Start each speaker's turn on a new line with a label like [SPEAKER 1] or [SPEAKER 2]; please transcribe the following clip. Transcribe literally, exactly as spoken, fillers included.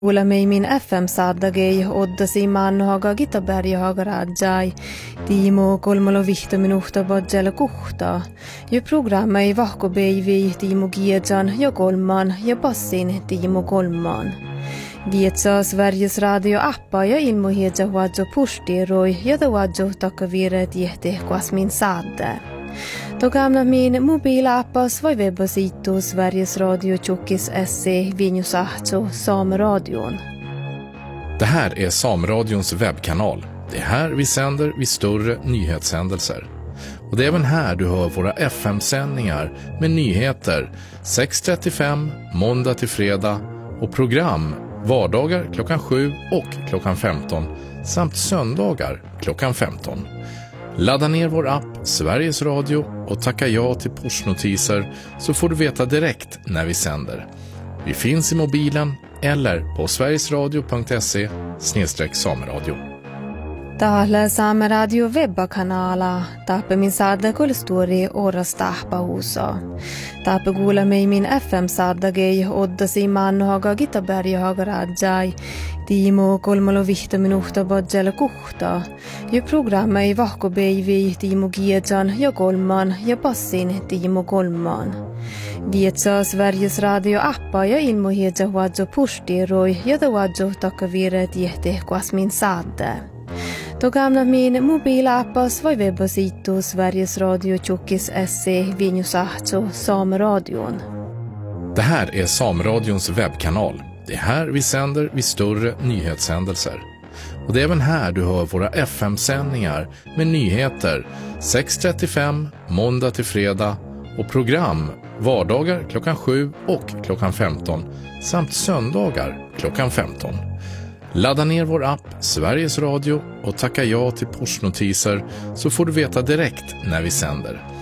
[SPEAKER 1] Kuule mig min F M-saadagei oddasi maannohaga gitaberjahaga rajai. Tiimo kolmalo vihto minuutta bodjelle kuhta. Jo programmei vahkobeivi Tiimo Giedjan ja kolman ja passin Tiimo kolman. Vietsa Sveriges radio-appa ja ilmohiedja huadjo pustiroi ja da huadjo takavire tiehti kuasmin saadde. Togamna min mobilappas voi webbasitu Sveriges Radio Tjockis S C Vinjusahto Sameradion.
[SPEAKER 2] Det här är Sameradions webbkanal. Det är här vi sänder vid större nyhetshändelser. Och det är även här du hör våra F M-sändningar med nyheter sex trettiofem måndag till fredag och program vardagar klockan sju och klockan femton samt söndagar klockan femton. Ladda ner vår app Sveriges Radio och tacka ja till pushnotiser så får du veta direkt när vi sänder. Vi finns i mobilen eller på sverigesradio punkt se snedstreck sameradio.
[SPEAKER 1] Täällä Saameradio webbakanala. Taappe min saadda kolstori oras tahpahuusa. Taappe kuule mei min F M-saadagei oddasi maannohaga gitaberjahaga rajai. Tiimo kolmalo vihto minuutta bodjelle kuhta. Jo programmei vahkobeivi Tiimo Giedjan ja kolman ja passin Tiimo kolman. Vietsa Sveriges radio-appa ja ilmohiedja huadjo pustiroi ja da huadjo takavire tiehti kuasmin saadde. Togamna min mobilappas voi webbasitu Sveriges Radio Tjockis S C Vinjusahto Sameradion.
[SPEAKER 2] Det här är Sameradions webbkanal. Det är här vi sänder vid större nyhetshändelser. Och det är även här du hör våra F M-sändningar med nyheter sex trettiofem måndag till fredag och program vardagar klockan sju och klockan femton samt söndagar klockan femton. Ladda ner vår app Sveriges Radio och tacka ja till pushnotiser så får du veta direkt när vi sänder.